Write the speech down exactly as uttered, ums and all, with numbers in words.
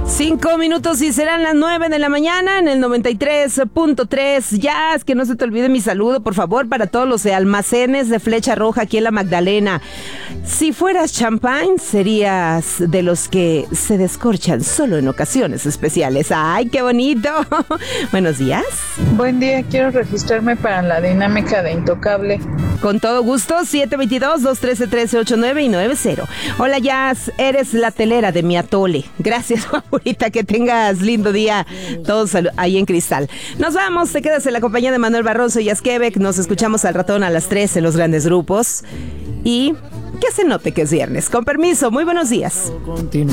Cinco minutos y serán las nueve de la mañana en el noventa y tres punto tres. Ya, es que no se te olvide mi saludo, por favor, para todos los de almacenes de Flecha Roja aquí en La Magdalena. Si fueras champán, serías de los que se descorchan solo en ocasiones especiales. ¡Ay, qué bonito! Buenos días. Buen día, quiero registrarme para la dinámica de Intocable. Con todo gusto, siete dos dos, dos uno tres, uno tres ocho nueve y nueve cero. Hola, Jazz, eres la telera de mi atole. Gracias, favorita, que tengas lindo día todos ahí en Cristal. Nos vamos, te quedas en la compañía de Manuel Barroso y Jazz Quebec. Nos escuchamos al ratón a las tres en los grandes grupos. Y que se note que es viernes. Con permiso, muy buenos días.